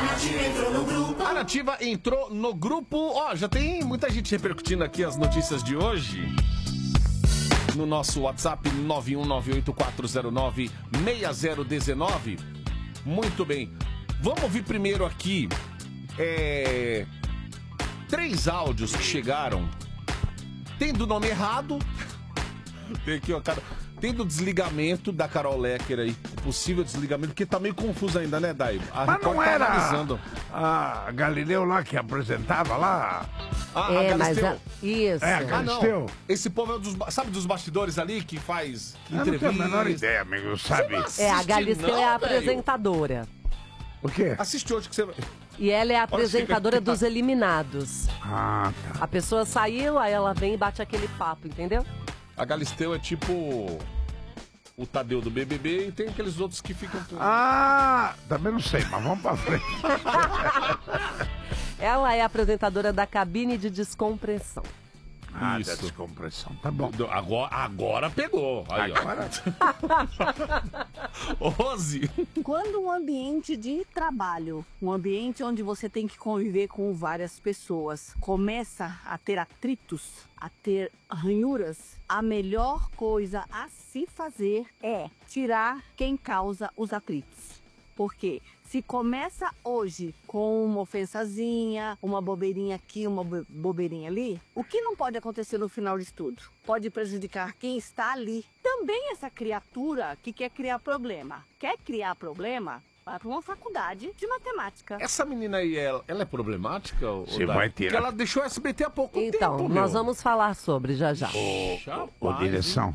A Nativa entrou no grupo. Ó, já tem muita gente repercutindo aqui as notícias de hoje. No nosso WhatsApp 91984096019. Muito bem. Vamos ouvir primeiro aqui 3 áudios que chegaram. Tem do nome errado. Tem aqui, ó, cara. Tem do desligamento da Carol Lecker aí. Possível desligamento, porque tá meio confuso ainda, né, Daigo? Mas não era a Galileu lá que apresentava lá? A Galisteu. Isso. É, a Galisteu. Não. Esse povo é sabe dos bastidores ali que faz entrevista? Eu não tenho a menor ideia, amigo, sabe? A Galisteu é a apresentadora. O quê? Assiste hoje que você vai... E ela é a apresentadora dos eliminados. Ah, tá. A pessoa saiu, aí ela vem e bate aquele papo, entendeu? A Galisteu é tipo o Tadeu do BBB e tem aqueles outros que ficam... Ah, também não sei, mas vamos pra frente. Ela é a apresentadora da cabine de descompressão. Ah, Isso. da descompressão, tá bom. Agora pegou. Aí, agora... Ô, Rose. Quando um ambiente de trabalho, um ambiente onde você tem que conviver com várias pessoas, começa a ter atritos, a ter ranhuras, a melhor coisa a se fazer é tirar quem causa os atritos. Por quê? Se começa hoje com uma ofensazinha, uma bobeirinha aqui, uma bobeirinha ali, o que não pode acontecer no final de tudo? Pode prejudicar quem está ali. Também essa criatura que quer criar problema. Quer criar problema? Vai para uma faculdade de matemática. Essa menina aí, ela é problemática? Você vai ter. Porque ela deixou o SBT há pouco tempo, Então, nós vamos falar sobre já. Ô, direção.